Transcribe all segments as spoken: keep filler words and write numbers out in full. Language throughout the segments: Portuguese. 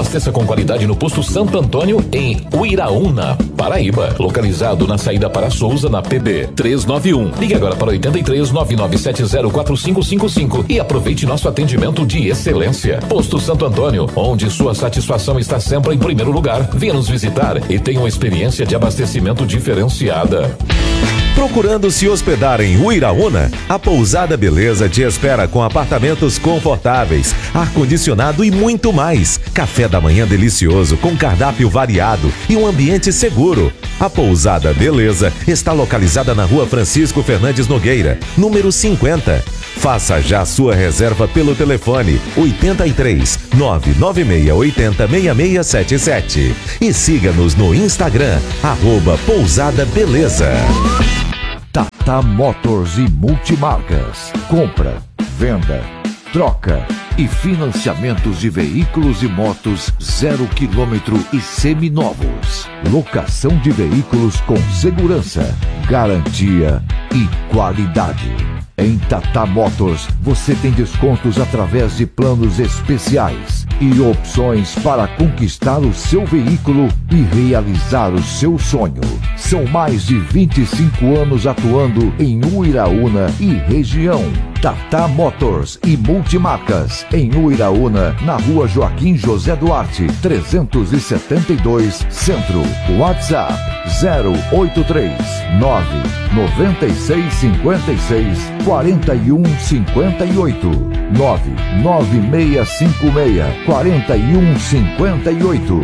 Abasteça com qualidade no posto Santo Antônio, em Uiraúna, Paraíba. Localizado na saída para Souza, na P B trezentos e noventa e um. Ligue agora para oito três, nove nove sete zero, quatro cinco cinco cinco e aproveite nosso atendimento de excelência. Posto Santo Antônio, onde sua satisfação está sempre em primeiro lugar. Venha nos visitar e tenha uma experiência de abastecimento diferenciada. Procurando se hospedar em Uiraúna? A Pousada Beleza te espera com apartamentos confortáveis, ar-condicionado e muito mais. Café da manhã delicioso com cardápio variado e um ambiente seguro. A Pousada Beleza está localizada na Rua Francisco Fernandes Nogueira, número cinquenta. Faça já sua reserva pelo telefone oito três, nove nove seis oito zero, seis seis sete sete e siga-nos no Instagram, arroba Pousada Beleza. Tata Motors e Multimarcas. Compra, venda, troca e financiamentos de veículos e motos zero quilômetro e seminovos. Locação de veículos com segurança, garantia e qualidade. Em Tata Motors, você tem descontos através de planos especiais e opções para conquistar o seu veículo e realizar o seu sonho. São mais de vinte e cinco anos atuando em Uiraúna e região. Tata Motors e Multimarcas, em Uiraúna, na Rua Joaquim José Duarte, trezentos e setenta e dois, Centro. WhatsApp zero oito três, nove nove seis cinco seis, quatro um cinco oito, nove nove seis cinco seis, quatro um cinco oito.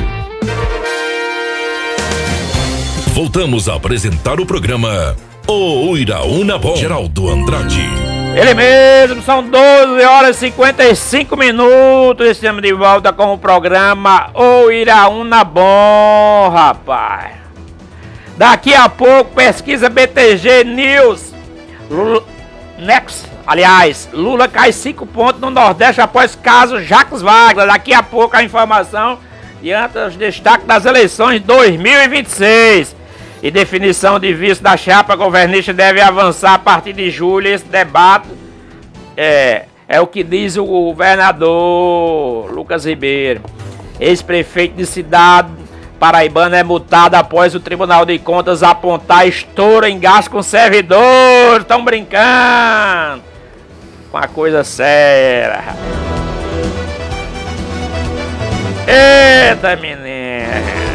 Voltamos a apresentar o programa O Uiraúna Bom. Geraldo Andrade. Ele mesmo, são doze horas e cinquenta e cinco minutos. Estamos de volta com o programa O Uiraúna Bom, rapaz. Daqui a pouco, pesquisa B T G News. Lula, Next, aliás, Lula cai cinco pontos no Nordeste após caso Jacques Wagner. Daqui a pouco a informação diante dos destaques das eleições dois mil e vinte e seis. E definição de vice da chapa governista deve avançar a partir de julho. Esse debate é, é o que diz o governador Lucas Ribeiro. Ex-prefeito de cidade paraibana é multado após o Tribunal de Contas apontar estouro em gasto com servidor. Estão brincando com a coisa séria. Eita, menina.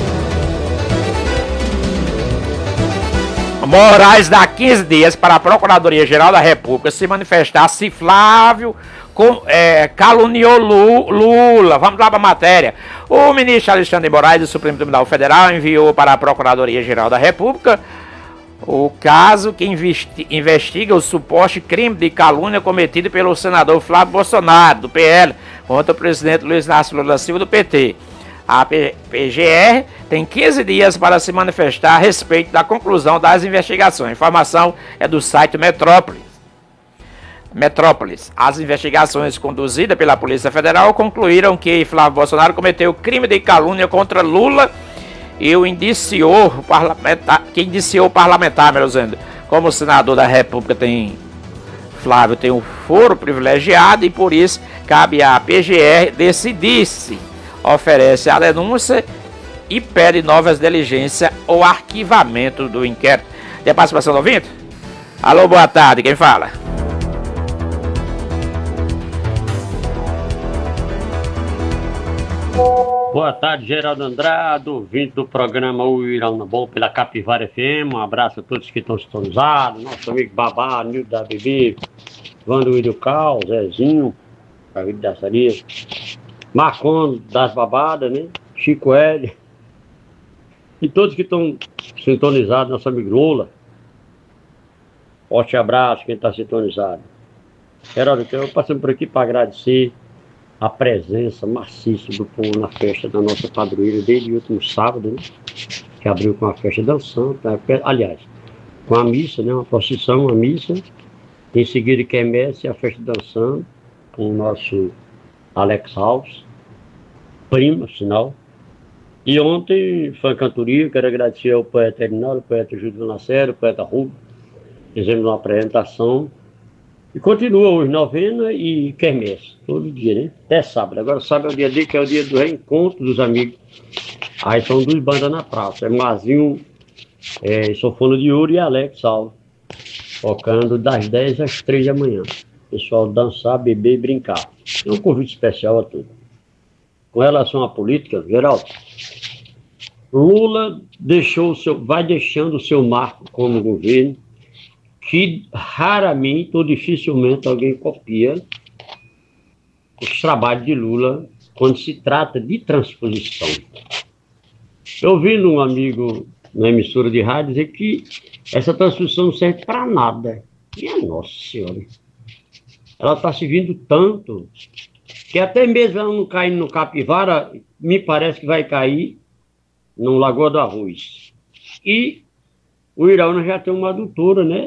Moraes dá quinze dias para a Procuradoria-Geral da República se manifestar se Flávio com, é, caluniou Lula. Vamos lá para a matéria. O ministro Alexandre de Moraes do Supremo Tribunal Federal enviou para a Procuradoria-Geral da República o caso que investi investiga o suposto crime de calúnia cometido pelo senador Flávio Bolsonaro, do P L, contra o presidente Luiz Inácio Lula da Silva, do P T. A P G R tem quinze dias para se manifestar a respeito da conclusão das investigações. A informação é do site Metrópolis. Metrópolis. As investigações conduzidas pela Polícia Federal concluíram que Flávio Bolsonaro cometeu crime de calúnia contra Lula e o indiciou parlamentar, que indiciou o parlamentar, melhor dizendo. Como o senador da República tem, Flávio tem um foro privilegiado e por isso cabe à P G R decidir-se oferece a denúncia e pede novas diligências ou arquivamento do inquérito. Tem a participação do ouvinte? Alô, boa tarde, quem fala? Boa tarde, Geraldo Andrade, ouvinte do programa O Uiraúna Bom pela Capivara F M. Um abraço a todos que estão sintonizados, nosso amigo Babá, Nildo da Bebê, Vando William Cal, Zezinho, David da Saria, Marcon das Babadas, né? Chico L. E todos que estão sintonizados, nosso amigo Lula. Forte abraço, quem está sintonizado. Geraldo, eu passando por aqui para agradecer a presença maciça do povo na festa da nossa padroeira desde o último sábado, né? Que abriu com a festa dançando, né? Aliás, com a missa, né? Uma procissão, uma missa. Em seguida, quermesse e a festa dançando com o nosso Alex Alves, prima, sinal. E ontem foi a cantoria, quero agradecer ao poeta Erinaldo, ao poeta Júlio Lacerda, ao poeta Rubio. Fizemos uma apresentação E continua hoje, novena e quermesse, todo dia, né? Até sábado. Agora sábado é o dia dele, que é o dia do reencontro dos amigos. Aí são duas bandas na praça. É Mazinho, é, Sofona de Ouro e Alex Salvo. Tocando das dez às três da manhã. Pessoal dançar, beber e brincar. É um convite especial a todos. Com relação à política, Geraldo, Lula deixou o seu, vai deixando o seu marco como governo, que raramente ou dificilmente alguém copia os trabalhos de Lula quando se trata de transposição. Eu ouvi um amigo na emissora de rádio dizer que essa transposição não serve para nada. Minha Nossa Senhora. Ela está servindo tanto que até mesmo ela não caindo no Capivara, me parece que vai cair no Lagoa do Arroz. E o Iraúna já tem uma adutora, né?